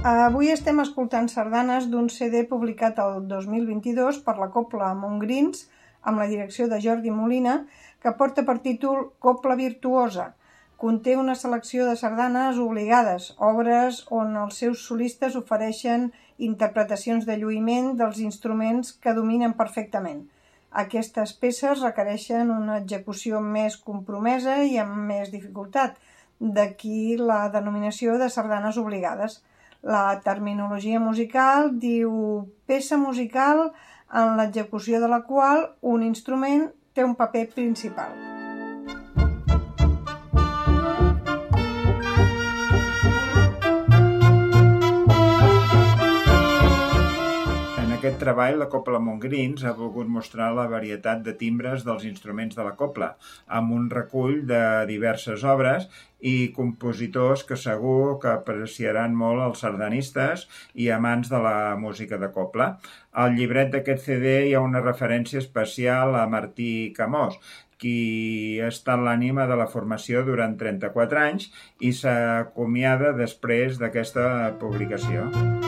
Avui estem escoltant sardanes d'un CD publicat el 2022 per la Cobla Montgrins, amb la direcció de Jordi Molina, que porta per títol Cobla Virtuosa. Conté una selecció de sardanes obligades, obres on els seus solistes ofereixen interpretacions de lluïment dels instruments que dominen perfectament. Aquestes peces requereixen una execució més compromesa i amb més dificultat, d'aquí la denominació de sardanes obligades. La terminologia musical diu peça musical en l'execució de la qual un instrument té un paper principal. En aquest treball, la Cobla Montgrins ha volgut mostrar la varietat de timbres dels instruments de la cobla, amb un recull de diverses obres i compositors que segur que apreciaran molt els sardanistes i amants de la música de cobla. Al llibret d'aquest CD hi ha una referència especial a Martí Camós, qui ha estat l'ànima de la formació durant 34 anys i s'acomiada després d'aquesta publicació.